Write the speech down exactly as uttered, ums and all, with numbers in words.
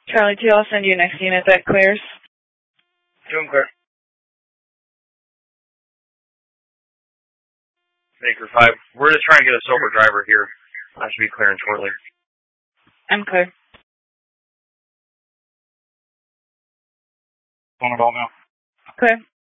Charlie two, I'll send you next unit that clears. Doing clear. Baker five, we're just trying to get a sober driver here. I should be clearing shortly. I'm clear. On about now. Clear.